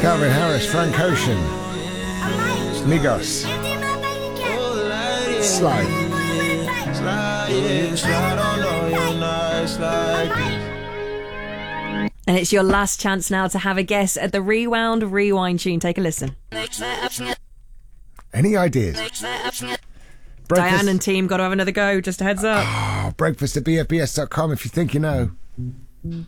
Calvin Harris, Frank Ocean, Migos, Slide. And it's your last chance now to have a guess at the Rewound Rewind tune. Take a listen. Any ideas? Diane and team got to have another go, just a heads up. Breakfast at bfbs.com if you think you know.